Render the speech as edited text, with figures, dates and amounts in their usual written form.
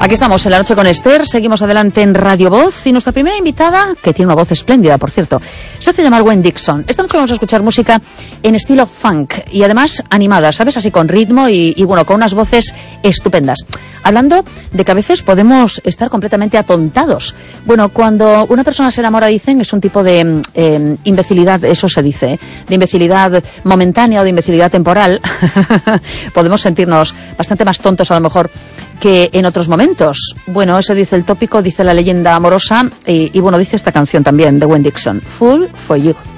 Aquí estamos en La Noche con Esther, seguimos adelante en Radio Voz y nuestra primera invitada, que tiene una voz espléndida, por cierto, se hace llamar Gwen Dixon. Esta noche vamos a escuchar música en estilo funk y además animada, ¿sabes? Así con ritmo y bueno, con unas voces estupendas. Hablando de que a veces podemos estar completamente atontados. Bueno, cuando una persona se enamora, dicen, es un tipo de imbecilidad, eso se dice, de imbecilidad momentánea o de imbecilidad temporal. Podemos sentirnos bastante más tontos a lo mejor que en otros momentos. Bueno, eso dice el tópico, dice la leyenda amorosa y bueno, dice esta canción también de Gwen Dixon, Fool for You.